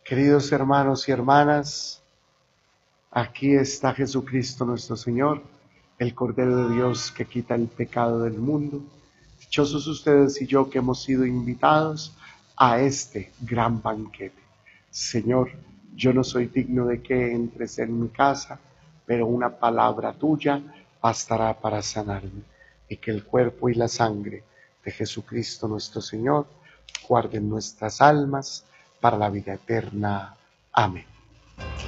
Queridos hermanos y hermanas, aquí está Jesucristo nuestro Señor, el Cordero de Dios que quita el pecado del mundo. Dichosos ustedes y yo que hemos sido invitados a este gran banquete. Señor, yo no soy digno de que entres en mi casa, pero una palabra tuya bastará para sanarme, y que el cuerpo y la sangre de Jesucristo nuestro Señor guarden nuestras almas para la vida eterna. Amén.